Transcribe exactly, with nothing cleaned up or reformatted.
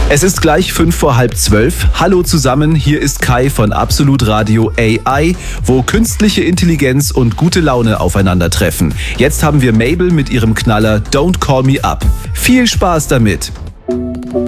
Es ist gleich fünf vor halb zwölf. Hallo zusammen, hier ist Kai von Absolut Radio A I, wo künstliche Intelligenz und gute Laune aufeinandertreffen. Jetzt haben wir Mabel mit ihrem Knaller Don't Call Me Up. Viel Spaß damit!